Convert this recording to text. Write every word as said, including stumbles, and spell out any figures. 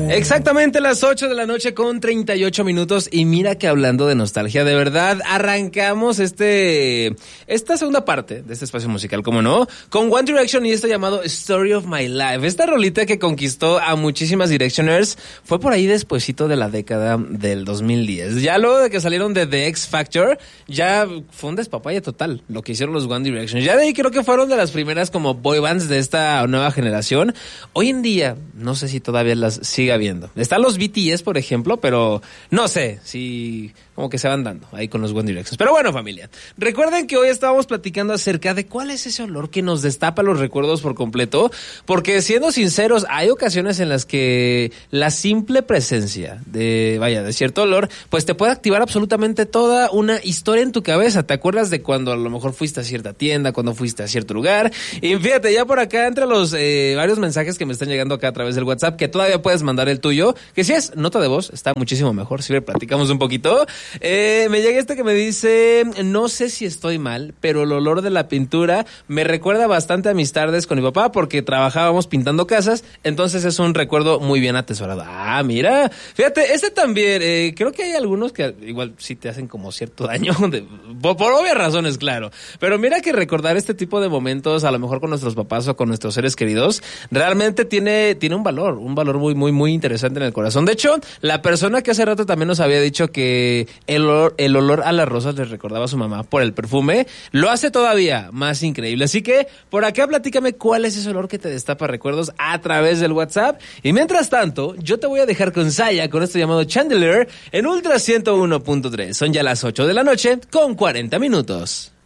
Exactamente las ocho de la noche con treinta y ocho minutos y mira que hablando de nostalgia, de verdad arrancamos este esta segunda parte de este espacio musical, como no, con One Direction y esto llamado Story of My Life. Esta rolita que conquistó a muchísimas Directioners fue por ahí despuesito de la década del dos mil diez. Ya luego de que salieron de The X Factor, ya fue un despapalle total lo que hicieron los One Direction. Ya de ahí creo que fueron de las primeras como boy bands de esta nueva generación. Hoy en día, no sé si todavía las siga viendo. Están los B T S, por ejemplo, pero no sé si como que se van dando ahí con los One Direction. Pero bueno, familia, recuerden que hoy estábamos platicando acerca de cuál es ese olor que nos destapa los recuerdos por completo, porque siendo sinceros, hay ocasiones en las que la simple presencia de, vaya, de cierto olor, pues te puede activar absolutamente toda una historia en tu cabeza. ¿Te acuerdas de cuando a lo mejor fuiste a cierta tienda, cuando fuiste a cierto lugar? Y fíjate, ya por acá, entre los eh, varios mensajes que me están llegando acá a través del WhatsApp, que todavía puedes mandar el tuyo, que si es nota de voz, está muchísimo mejor, si le platicamos un poquito. Eh, me llega este que me dice, no sé si estoy mal, pero el olor de la pintura me recuerda bastante a mis tardes con mi papá porque trabajábamos pintando casas, entonces es un recuerdo muy bien atesorado. Ah, mira, fíjate, este también, eh, creo que hay algunos que igual sí te hacen como cierto daño, de, por, por obvias razones, claro, pero mira que recordar este tipo de momentos, a lo mejor con nuestros papás o con nuestros seres queridos, realmente tiene, tiene un valor, un valor muy, muy, muy interesante en el corazón. De hecho, la persona que hace rato también nos había dicho que el olor, el olor a las rosas les recordaba a su mamá por el perfume, lo hace todavía más increíble. Así que, por acá platícame cuál es ese olor que te destapa recuerdos a través del WhatsApp. Y mientras tanto, yo te voy a dejar con Saya, con esto llamado Chandelier, en Ultra ciento uno punto tres. Son ya las ocho de la noche con cuarenta minutos.